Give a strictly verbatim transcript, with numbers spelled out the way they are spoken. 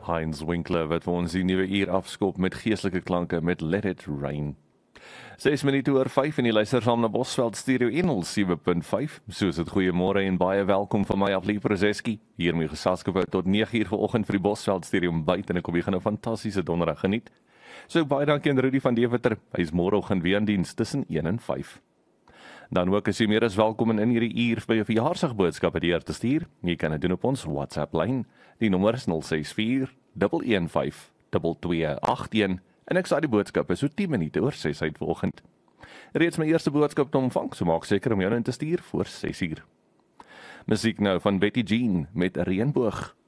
Heinz Winkler wat vir ons die nuwe uur afskop met geestelike klanke met Let It Rain. ses minute oor vyf en die luister saam na Bosveld Stereo honderd sewe punt vyf. Soos het goeiemôre en baie welkom van my af Lee Prozeski. Hiermee gesaskop tot nege uur vanoggend vir die Bosveld Stereo byt en ek kom begin 'n fantastiese donderdag geniet. So baie dankie aan Rudy van Deventer. Hy is môreoggend weer in diens tussen een en vyf. Dan ook is jy meer as welkom in hierdie uur vir jou verjaarsdagboodskappe deur te stuur. Jy kan dit doen op ons WhatsApp lyn. Die nommer is nul ses vier een een vyf twee twee agt een en ek sal die boodskappe so tien minute oor ses uit vanoggend. Reeds my eerste boodskap te ontvang, so maak seker om jou in te stuur voor ses uur. Musiek nou van Betty Jean met 'n reënboog.